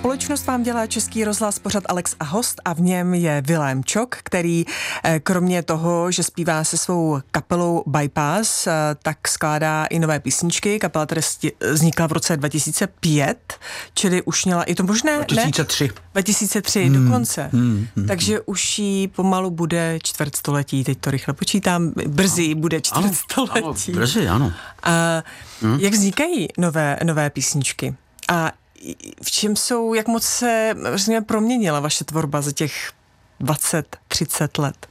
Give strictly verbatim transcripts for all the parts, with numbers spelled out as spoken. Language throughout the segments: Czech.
Společnost vám dělá Český rozhlas pořad Alex a host a v něm je Vilém Čok, který kromě toho, že zpívá se svou kapelou Bypass, tak skládá i nové písničky. Kapela tedy vznikla v roce dva tisíce pět, čili už měla, je to možné? dva tisíce tři. Ne? dva tisíce tři hmm. dokonce. Hmm. Hmm. Takže už jí pomalu bude čtvrtstoletí, teď to rychle počítám, brzy bude čtvrtstoletí. Ano, ano, brzy, ano. A hmm. jak vznikají nové, nové písničky? A v čem jsou, jak moc se vlastně proměnila vaše tvorba za těch dvacet třicet let?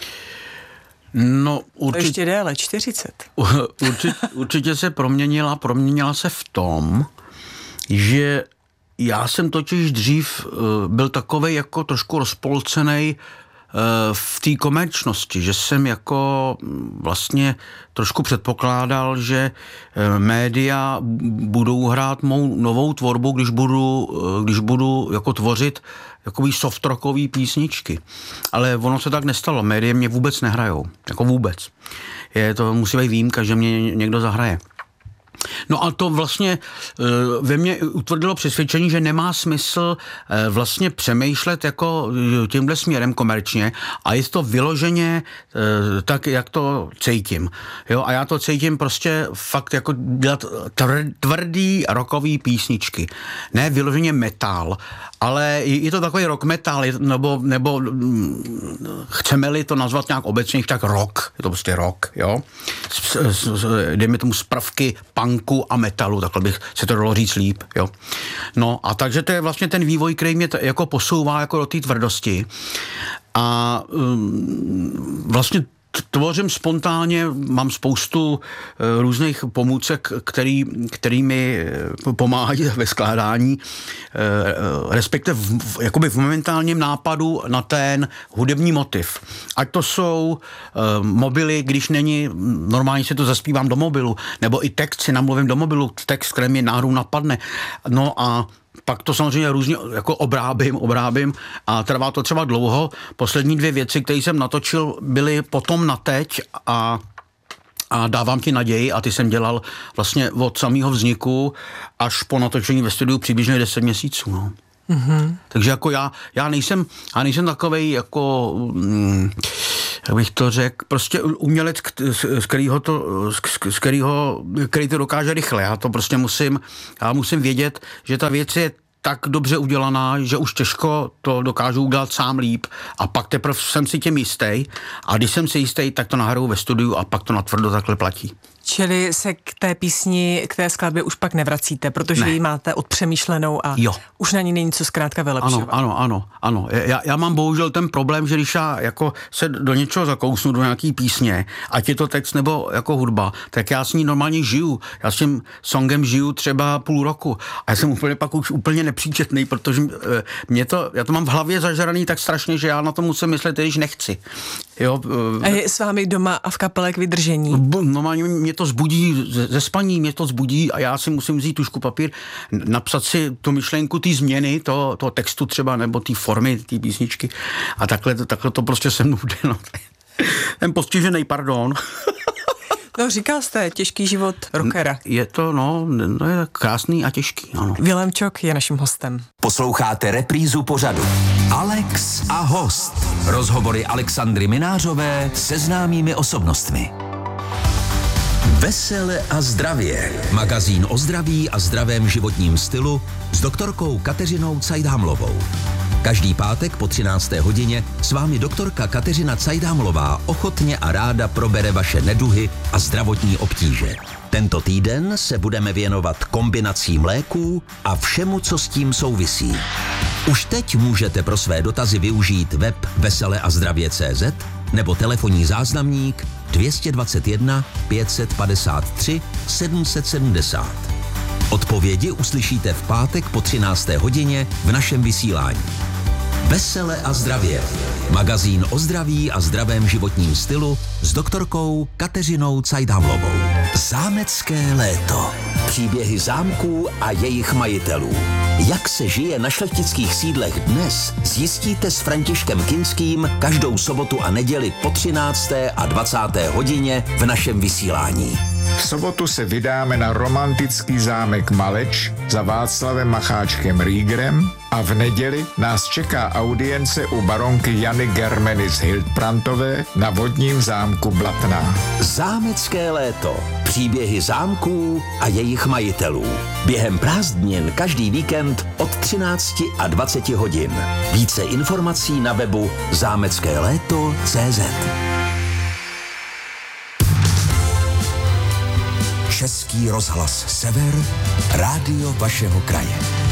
No, určitě, to ještě déle, čtyřicet. Určitě, určitě se proměnila, proměnila se v tom, že já jsem totiž dřív byl takovej jako trošku rozpolcenej v té komerčnosti, že jsem jako vlastně trošku předpokládal, že média budou hrát mou novou tvorbu, když budu, když budu jako tvořit jakoby soft rockový písničky. Ale ono se tak nestalo. Média mě vůbec nehrajou. Jako vůbec. Je to, musí být výjimka, že mě někdo zahraje. No a to vlastně ve mně utvrdilo přesvědčení, že nemá smysl vlastně přemýšlet jako tímhle směrem komerčně a je to vyloženě tak, jak to cítím. Jo? A já to cítím prostě fakt jako dělat tvrdý rockový písničky. Ne vyloženě metal, ale je to takový rock metal, nebo, nebo chceme-li to nazvat nějak obecně, tak rock, je to prostě rock, jo. Dejme tomu z prvky punku a metalu, takhle bych se to dalo říct líp, jo. No a takže to je vlastně ten vývoj, který mě t- jako posouvá jako do té tvrdosti. A um, vlastně tvořím spontánně, mám spoustu uh, různých pomůcek, který, který mi pomáhají ve skládání, uh, respektive v, v, jakoby v momentálním nápadu na ten hudební motiv. Ať to jsou uh, mobily, když není, normálně si to zaspívám do mobilu, nebo i text si namluvím do mobilu, text, který mi náhodou napadne. No a pak to samozřejmě různě jako obrábím, obrábím a trvá to třeba dlouho. Poslední dvě věci, které jsem natočil, byly potom na teď a, a dávám ti naději a ty jsem dělal vlastně od samého vzniku až po natočení ve studiu přibližně deset měsíců. No. Mm-hmm. Takže jako já, já nejsem, já nejsem takovej jako, mm, jak bych to řekl, prostě umělec, z kterýho to, z kterýho, který to dokáže rychle. Já to prostě musím, já musím vědět, že ta věc je tak dobře udělaná, že už těžko to dokážu udělat sám líp a pak teprve jsem si tím jistý a když jsem si jistý, tak to nahraju ve studiu a pak to natvrdo takhle platí. Čili se k té písni, k té skladbě už pak nevracíte, protože ne. ji máte odpřemýšlenou a jo. už na ní není co zkrátka vylepšovat. Ano, ano, ano, ano. Já, já mám bohužel ten problém, že když já jako se do něčeho zakousnu, do nějaký písně, ať je to text nebo jako hudba, tak já s ní normálně žiju. Já s tím songem žiju třeba půl roku a já jsem úplně pak už úplně nepříčetný, protože mě to, já to mám v hlavě zažraný tak strašně, že já na to musím myslet, když nechci. Jo, a je s vámi doma a v kapele k vydržení? Normálně mě to zbudí ze spaní, mě to zbudí a já si musím vzít tužku papír, napsat si tu myšlenku té změny, toho, toho textu třeba, nebo té formy, té písničky a takhle, takhle to prostě se mnou jde. No. Ten postižený, pardon. No, říkal jste, těžký život rockera. Je to, no, no je krásný a těžký, ano. Vilém Čok je naším hostem. Posloucháte reprízu pořadu Alex a host. Rozhovory Alexandry Minářové se známými osobnostmi. Vesele a zdravě. Magazín o zdraví a zdravém životním stylu s doktorkou Kateřinou Cajdhamlovou. Každý pátek po třinácté hodině s vámi doktorka Kateřina Cajdhamlová ochotně a ráda probere vaše neduhy a zdravotní obtíže. Tento týden se budeme věnovat kombinacím léků a všemu, co s tím souvisí. Už teď můžete pro své dotazy využít web vesele a zdravě tečka cé zet nebo telefonní záznamník dvě stě dvacet jedna pět set padesát tři sedm set sedmdesát. Odpovědi uslyšíte v pátek po třinácté hodině v našem vysílání. Vesele a zdravě. Magazín o zdraví a zdravém životním stylu s doktorkou Kateřinou Cajdhamlovou. Zámecké léto. Příběhy zámků a jejich majitelů. Jak se žije na šlechtických sídlech dnes, zjistíte s Františkem Kinským každou sobotu a neděli po třinácté a dvacáté hodině v našem vysílání. V sobotu se vydáme na romantický zámek Maleč za Václavem Macháčkem Riegerem a v neděli nás čeká audience u baronky Jany Germeny z Hildbrandtové na vodním zámku Blatná. Zámecké léto. Příběhy zámků a jejich majitelů. Během prázdnin každý víkend od třinácti a dvaceti hodin. Více informací na webu zámecké léto tečka cé zet. Český rozhlas Sever, rádio vašeho kraje.